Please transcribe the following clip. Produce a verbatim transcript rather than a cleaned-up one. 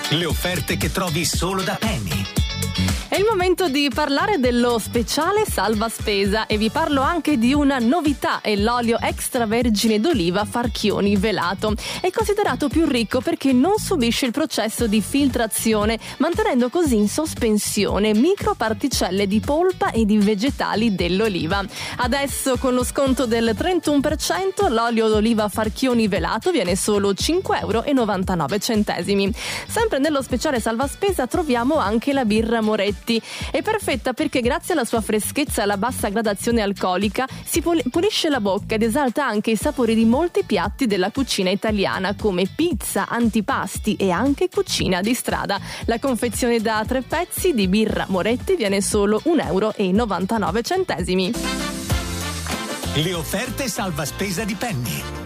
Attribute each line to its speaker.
Speaker 1: Le offerte che trovi solo da Penny.
Speaker 2: È il momento di parlare dello speciale salva spesa e vi parlo anche di una novità: è l'olio extravergine d'oliva Farchioni velato. È considerato più ricco perché non subisce il processo di filtrazione, mantenendo così in sospensione microparticelle di polpa e di vegetali dell'oliva. Adesso, con lo sconto del trentuno per cento, l'olio d'oliva Farchioni velato viene solo cinque euro e novantanove centesimi. Sempre nello speciale salva spesa troviamo anche la birra Moretti. È perfetta perché grazie alla sua freschezza e alla bassa gradazione alcolica si pulisce la bocca ed esalta anche i sapori di molti piatti della cucina italiana, come pizza, antipasti e anche cucina di strada. La confezione da tre pezzi di birra Moretti viene solo un euro e novantanove centesimi.
Speaker 1: Le offerte salva spesa di Penny.